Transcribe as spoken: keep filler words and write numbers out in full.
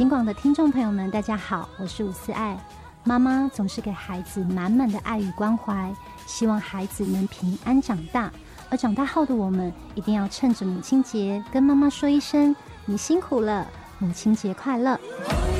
金广的听众朋友们，大家好，我是吴思爱。妈妈总是给孩子满满的爱与关怀，希望孩子能平安长大。而长大后的我们，一定要趁着母亲节跟妈妈说一声：你辛苦了，母亲节快乐。